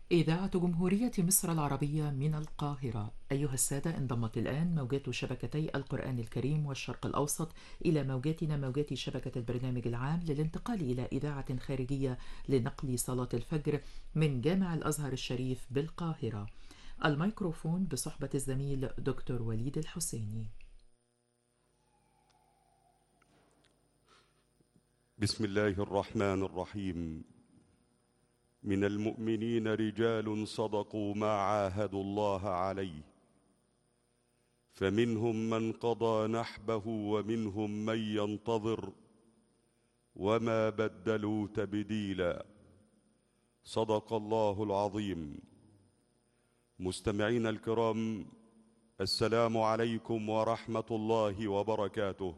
إذاعة جمهورية مصر العربية من القاهرة. أيها السادة، انضمت الآن موجات شبكتي القرآن الكريم والشرق الأوسط إلى موجاتنا، موجات شبكة البرنامج العام، للانتقال إلى إذاعة خارجية لنقل صلاة الفجر من جامع الأزهر الشريف بالقاهرة. الميكروفون بصحبة الزميل دكتور وليد الحسيني. بسم الله الرحمن الرحيم. من المؤمنين رجال صدقوا ما عاهدوا الله عليه، فمنهم من قضى نحبه ومنهم من ينتظر وما بدلوا تبديلا. صدق الله العظيم. مستمعين الكرام، السلام عليكم ورحمة الله وبركاته.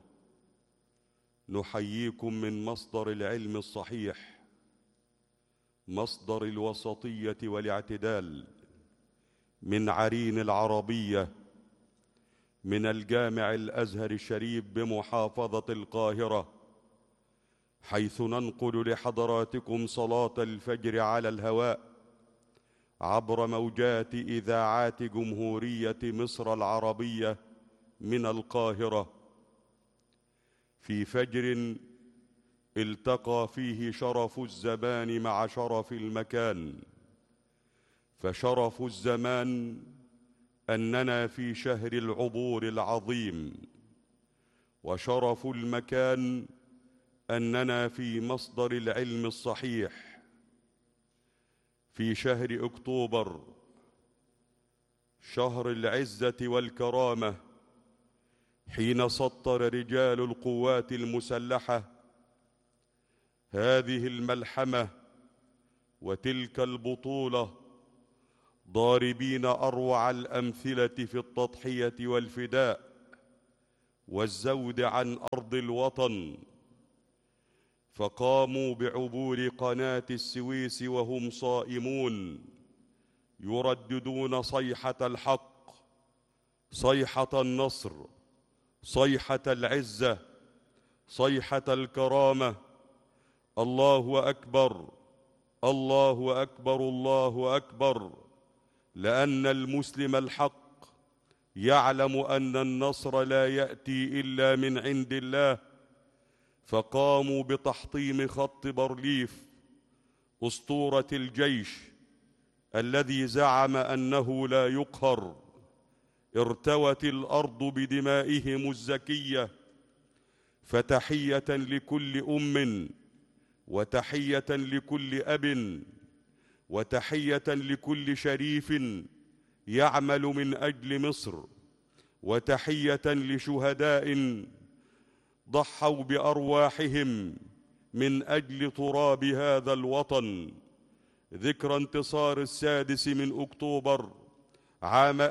نحييكم من مصدر العلم الصحيح، مصدر الوسطية والاعتدال، من عرين العربية، من الجامع الأزهر الشريف بمحافظة القاهرة، حيث ننقل لحضراتكم صلاة الفجر على الهواء عبر موجات إذاعات جمهورية مصر العربية من القاهرة، في فجر التقى فيه شرف الزمان مع شرف المكان. فشرف الزمان أننا في شهر العبور العظيم، وشرف المكان أننا في مصدر العلم الصحيح، في شهر أكتوبر، شهر العزة والكرامة، حين سطر رجال القوات المسلحة هذه الملحمة وتلك البطولة، ضاربين أروع الأمثلة في التضحية والفداء والزود عن أرض الوطن. فقاموا بعبور قناة السويس وهم صائمون، يرددون صيحة الحق، صيحة النصر، صيحة العزة، صيحة الكرامة. الله أكبر، الله أكبر، الله أكبر. لأن المسلم الحق يعلم أن النصر لا يأتي إلا من عند الله. فقاموا بتحطيم خط بارليف، أسطورة الجيش الذي زعم أنه لا يقهر. ارتوت الأرض بدمائهم الزكية. فتحية لكل أم، وتحية لكل أب، وتحية لكل شريف يعمل من أجل مصر، وتحية لشهداء ضحوا بأرواحهم من أجل تراب هذا الوطن. ذكرى انتصار 6 من أكتوبر عام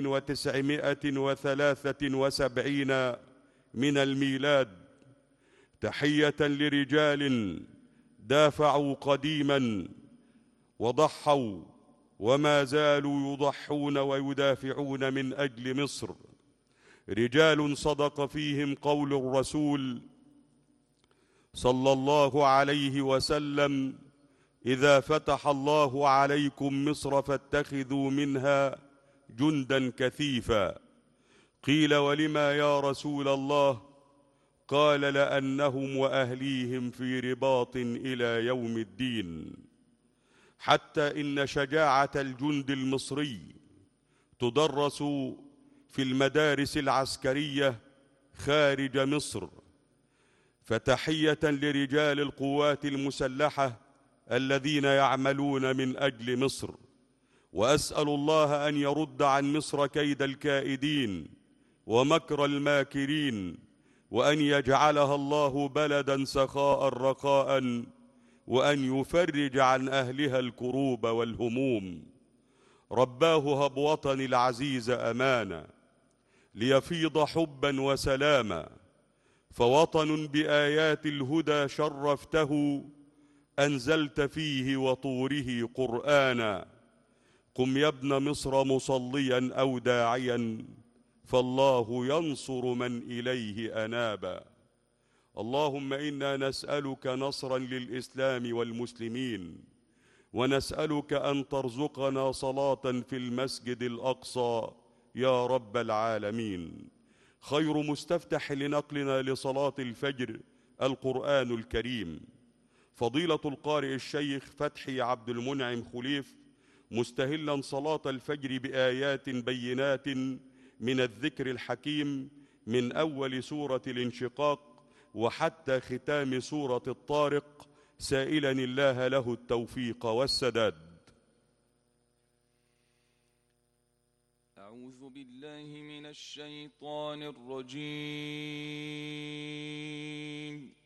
1973 من الميلاد. تحية لرجال دافعوا قديما وضحوا وما زالوا يضحون ويدافعون من أجل مصر. رجال صدق فيهم قول الرسول صلى الله عليه وسلم: إذا فتح الله عليكم مصر فاتخذوا منها جندا كثيفا. قيل: ولما يا رسول الله؟ قال: لأنهم وأهليهم في رباط إلى يوم الدين. حتى إن شجاعة الجند المصري تدرس في المدارس العسكرية خارج مصر. فتحية لرجال القوات المسلحة الذين يعملون من أجل مصر. وأسأل الله أن يرد عن مصر كيد الكائدين ومكر الماكرين، وأن يجعلها الله بلدا سخاء رخاء، وأن يفرج عن أهلها الكروب والهموم. رباه هب وطني العزيز أمانا، ليفيض حبا وسلاما. فوطن بآيات الهدى شرفته، أنزلت فيه وطوره قرآنا. قم يا ابن مصر مصليا أو داعيا، فالله ينصر من إليه أنابا. اللهم إنا نسألك نصرا للإسلام والمسلمين، ونسألك أن ترزقنا صلاة في المسجد الأقصى يا رب العالمين. خير مستفتح لنقلنا لصلاة الفجر القرآن الكريم. فضيلة القارئ الشيخ فتحي عبد المنعم خليف مستهلا صلاة الفجر بآيات بينات من الذكر الحكيم من أول سورة الانشقاق وحتى ختام سورة الطارق، سائلا الله له التوفيق والسداد. أعوذ بالله من الشيطان الرجيم.